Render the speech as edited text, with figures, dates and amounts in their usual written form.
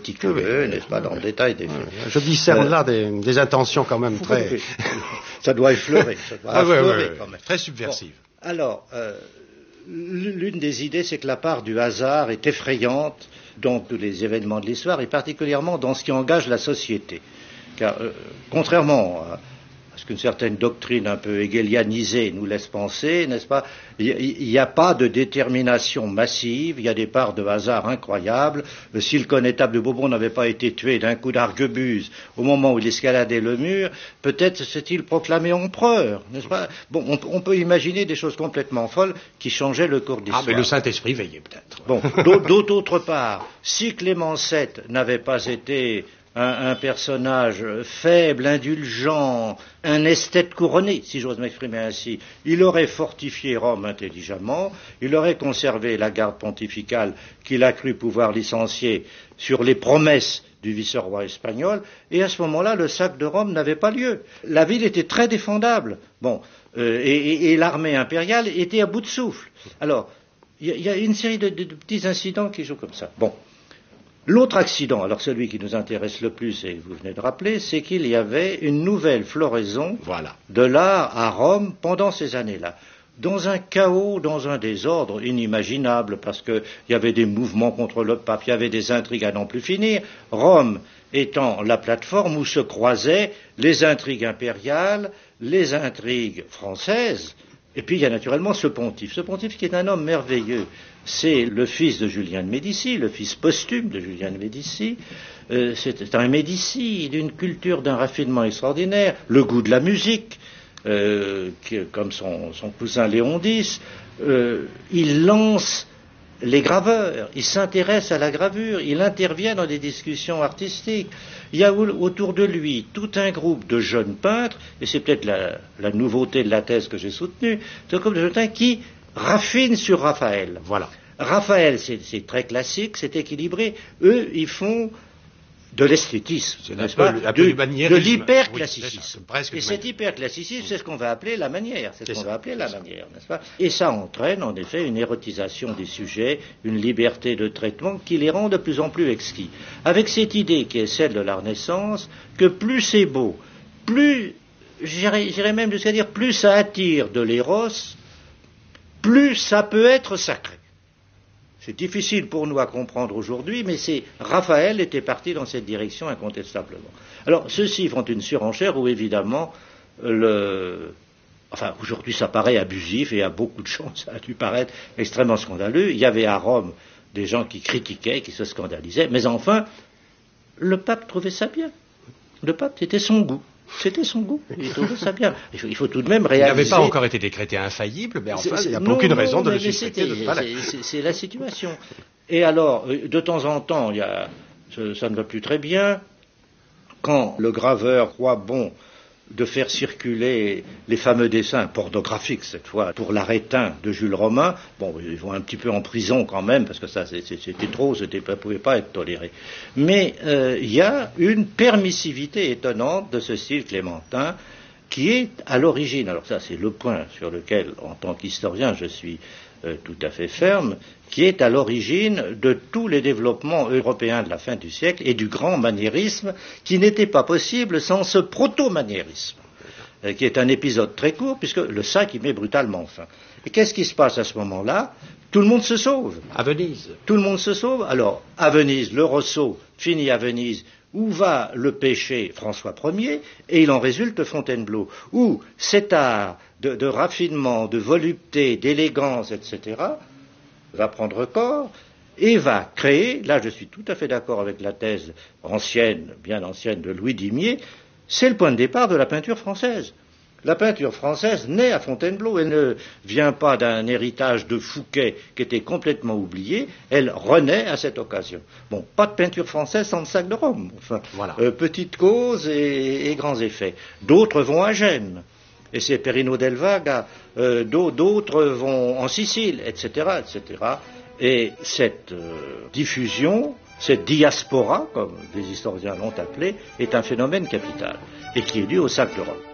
méticuleux, n'est-ce pas, dans le détail des faits. Je discerne là des intentions quand même très... Ça doit effleurer, quand même. Très subversive. Bon, alors, l'une des idées, c'est que la part du hasard est effrayante dans tous les événements de l'histoire, et particulièrement dans ce qui engage la société. Car, contrairement à ce qu'une certaine doctrine un peu hegelianisée nous laisse penser, n'est-ce pas, il n'y a pas de détermination massive, il y a des parts de hasard incroyables. Si le connétable de Bourbon n'avait pas été tué d'un coup d'arquebuse au moment où il escaladait le mur, peut-être s'est-il proclamé empereur, n'est-ce pas? Bon, on peut imaginer des choses complètement folles qui changeaient le cours de l'histoire. Ah, mais le Saint-Esprit veillait peut-être. Bon, d'autre part, si Clément VII n'avait pas été un personnage faible, indulgent, un esthète couronné, si j'ose m'exprimer ainsi, il aurait fortifié Rome intelligemment, il aurait conservé la garde pontificale qu'il a cru pouvoir licencier sur les promesses du vice-roi espagnol, et à ce moment-là, le sac de Rome n'avait pas lieu. La ville était très défendable, et l'armée impériale était à bout de souffle. Alors, il y a une série de petits incidents qui jouent comme ça. Bon. L'autre accident, alors celui qui nous intéresse le plus, et vous venez de rappeler, c'est qu'il y avait une nouvelle floraison de l'art à Rome pendant ces années-là. Dans un chaos, dans un désordre inimaginable, parce qu'il y avait des mouvements contre le pape, il y avait des intrigues à n'en plus finir, Rome étant la plateforme où se croisaient les intrigues impériales, les intrigues françaises, et puis il y a naturellement ce pontife qui est un homme merveilleux. C'est le fils de Julien de Médicis, le fils posthume de Julien de Médicis. C'est un Médicis d'une culture, d'un raffinement extraordinaire, le goût de la musique, comme son cousin Léon X. Il lance les graveurs, il s'intéresse à la gravure, il intervient dans des discussions artistiques. Il y a autour de lui tout un groupe de jeunes peintres, et c'est peut-être la nouveauté de la thèse que j'ai soutenue, c'est un groupe de jeunes peintres qui raffinent sur Raphaël. Voilà. Raphaël, c'est très classique, c'est équilibré. Eux, ils font de l'esthétisme, n'est-ce pas, de l'hyperclassicisme. Oui, et cet hyperclassicisme, c'est ce qu'on va appeler la manière, n'est-ce pas? Et ça entraîne, en effet, une érotisation des sujets, une liberté de traitement qui les rend de plus en plus exquis. Avec cette idée qui est celle de la Renaissance, que plus c'est beau, plus, j'irais même jusqu'à dire, plus ça attire de l'éros, plus ça peut être sacré. C'est difficile pour nous à comprendre aujourd'hui, mais Raphaël était parti dans cette direction incontestablement. Alors, ceux-ci font une surenchère où, évidemment, aujourd'hui ça paraît abusif, et à beaucoup de gens ça a dû paraître extrêmement scandaleux. Il y avait à Rome des gens qui critiquaient, qui se scandalisaient, mais enfin, le pape trouvait ça bien. Le pape, c'était son goût. Il trouvait ça bien. Il faut tout de même réaliser... Il n'avait pas encore été décrété infaillible, mais enfin, il n'y a aucune raison de le suspecter de cela. C'est la situation. Et alors, de temps en temps, ça ne va plus très bien, quand le graveur croit bon de faire circuler les fameux dessins pornographiques, cette fois, pour l'arétin de Jules Romain. Bon, ils vont un petit peu en prison quand même, parce que ça, c'était trop, ça ne pouvait pas être toléré. Mais il y a une permissivité étonnante de ce style clémentin qui est à l'origine, alors ça c'est le point sur lequel, en tant qu'historien, je suis tout à fait ferme, qui est à l'origine de tous les développements européens de la fin du siècle et du grand maniérisme qui n'était pas possible sans ce proto-maniérisme, qui est un épisode très court puisque le sac y met brutalement fin. Et qu'est-ce qui se passe à ce moment-là? Tout le monde se sauve. À Venise. Tout le monde se sauve. Alors, à Venise, le Rosso finit à Venise, où va le péché François Ier, et il en résulte Fontainebleau, où cet art de raffinement, de volupté, d'élégance, etc., va prendre corps et va créer, là je suis tout à fait d'accord avec la thèse ancienne, bien ancienne de Louis d'Imier, c'est le point de départ de la peinture française. La peinture française naît à Fontainebleau, elle ne vient pas d'un héritage de Fouquet qui était complètement oublié, elle renaît à cette occasion. Bon, pas de peinture française sans le sac de Rome, enfin, voilà. Petite cause et grands effets. D'autres vont à Gênes, et c'est Perino del Vaga, d'autres vont en Sicile, etc., etc. Et cette diffusion, cette diaspora, comme des historiens l'ont appelé, est un phénomène capital, et qui est dû au sac de Rome.